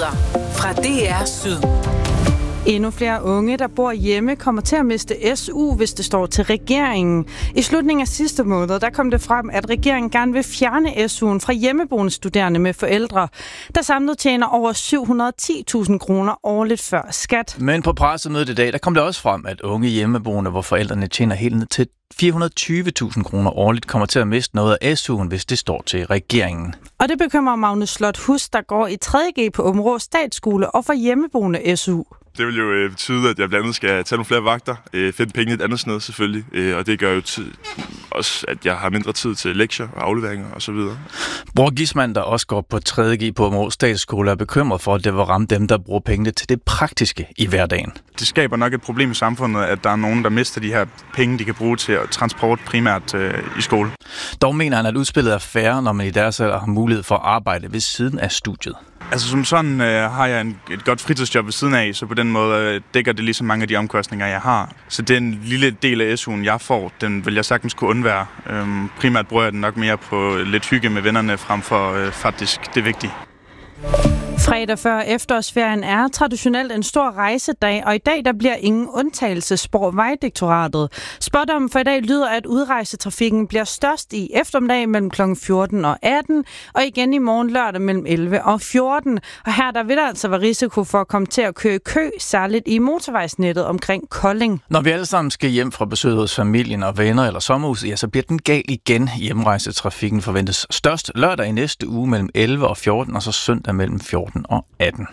Nyheder fra DR Syd. Endnu flere unge, der bor hjemme, kommer til at miste SU, hvis det står til regeringen. I slutningen af sidste måned, der kom det frem, at regeringen gerne vil fjerne SU'en fra hjemmeboende studerende med forældre, der samlet tjener over 710.000 kroner årligt før skat. Men på pressemødet i dag, der kom det også frem, at unge hjemmeboende, hvor forældrene tjener helt ned til 420.000 kroner årligt, kommer til at miste noget af SU'en, hvis det står til regeringen. Og det bekymrer Magnus Slot Hus, der går i 3.G på Aabenraa Statsskole og for hjemmeboende SU. Det vil jo betyde, at jeg blandt andet skal tage nogle flere vagter, finde penge et andet sted selvfølgelig, og det gør jo også, at jeg har mindre tid til lektier og afleveringer osv. Bror Gisman, der også går på 3.G på Aabenraa Statsskole, er bekymret for, at det vil ramme dem, der bruger pengene til det praktiske i hverdagen. Det skaber nok et problem i samfundet, at der er nogen, der mister de her penge, de kan bruge til transport primært i skole. Dog mener han, at udspillet er fair, når man i deres alder har mulighed for at arbejde ved siden af studiet. Altså som sådan har jeg et godt fritidsjob ved siden af, så på den måde dækker det ligesom mange af de omkostninger, jeg har. Så den lille del af SU'en, jeg får, den vil jeg sagtens kunne undvære. Primært bruger jeg den nok mere på lidt hygge med vennerne, frem for faktisk det vigtige. Fredag før efterårsferien er traditionelt en stor rejsedag, og i dag der bliver ingen undtagelse, spår Vejdirektoratet. Spådommen for i dag lyder, at udrejsetrafikken bliver størst i eftermiddag mellem kl. 14 og 18, og igen i morgen lørdag mellem 11 og 14. Og her der vil der altså være risiko for at komme til at køre i kø, særligt i motorvejsnettet omkring Kolding. Når vi alle sammen skal hjem fra besøg hos familien og venner eller sommerhus, ja, så bliver den gal igen. Hjemrejsetrafikken forventes størst lørdag i næste uge mellem 11 og 14, og så søndag mellem 14 og 18.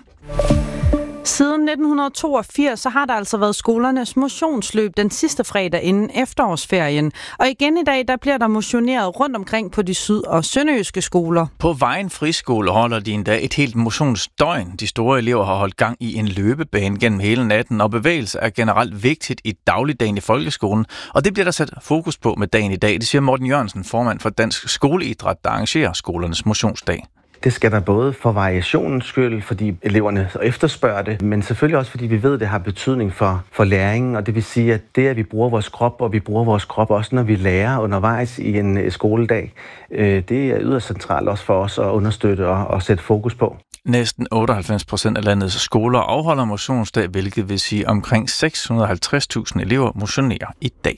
Siden 1982 så har der altså været skolernes motionsløb den sidste fredag inden efterårsferien. Og igen i dag, der bliver der motioneret rundt omkring på de syd- og sønderjyske skoler. På Vejen Friskole holder de endda et helt motionsdøgn. De store elever har holdt gang i en løbebane gennem hele natten, og bevægelse er generelt vigtigt i dagligdagen i folkeskolen. Og det bliver der sat fokus på med dagen i dag. Det siger Morten Jørgensen, formand for Dansk Skoleidræt, der arrangerer skolernes motionsdag. Det skal der både for variationens skyld, fordi eleverne efterspørger det, men selvfølgelig også fordi vi ved, at det har betydning for læringen, og det vil sige, at det, at vi bruger vores krop, og vi bruger vores krop også, når vi lærer undervejs i en skoledag, det er yderst centralt også for os at understøtte og sætte fokus på. Næsten 98% af landets skoler afholder motionsdag, hvilket vil sige omkring 650.000 elever motionerer i dag.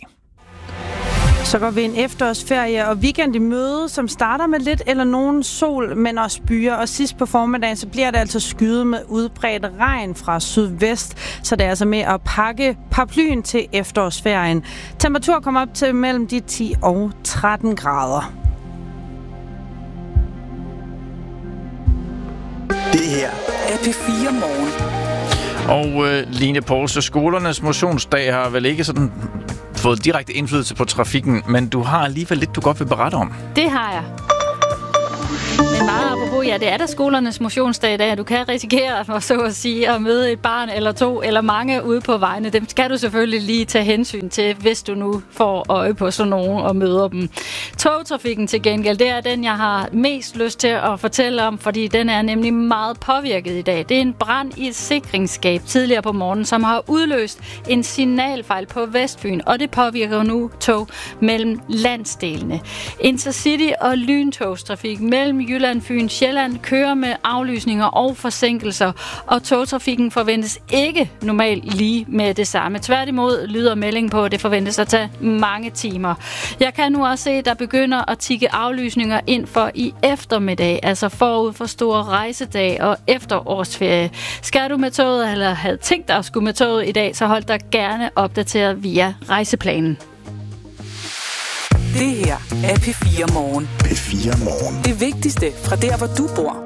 Så går vi en efterårsferie og weekend i møde, som starter med lidt eller nogen sol, men også byer. Og sidst på formiddagen, så bliver det altså skyet med udbredt regn fra sydvest. Så det er altså med at pakke paraplyen til efterårsferien. Temperatur kommer op til mellem de 10 og 13 grader. Det her er P4 Morgen. Og Line Poulse, skolernes motionsdag har vel ikke sådan fået direkte indflydelse på trafikken, men du har alligevel lidt, du godt vil berette om. Det har jeg. Men meget apropos, ja, det er da skolernes motionsdag i dag. Du kan risikere, for så at sige, at møde et barn eller to eller mange ude på vejene. Dem skal du selvfølgelig lige tage hensyn til, hvis du nu får øje på sådan nogen og møder dem. Togtrafikken til gengæld, det er den, jeg har mest lyst til at fortælle om, fordi den er nemlig meget påvirket i dag. Det er en brand i et sikringsskab tidligere på morgenen, som har udløst en signalfejl på Vestfyn, og det påvirker nu tog mellem landsdelene. Intercity og lyntogstrafik mellem Jylland, Fyn, Sjælland kører med aflysninger og forsinkelser, og togtrafikken forventes ikke normalt lige med det samme. Tværtimod lyder meldingen på, at det forventes at tage mange timer. Jeg kan nu også se, at der begynder at tikke aflysninger ind for i eftermiddag, altså forud for store rejsedag og efterårsferie. Skal du med toget, eller havde tænkt dig at skulle med toget i dag, så hold dig gerne opdateret via rejseplanen. Det her er P4 Morgen. P4 Morgen. Det vigtigste fra der, hvor du bor.